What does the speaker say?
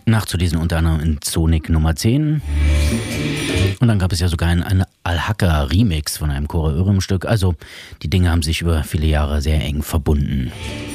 Nachzulesen unter anderem in Sonic Nummer 10. Und dann gab es ja sogar einen Al-Hacker-Remix von einem Kore Örim-Stück. Also die Dinge haben sich über viele Jahre sehr eng verbunden.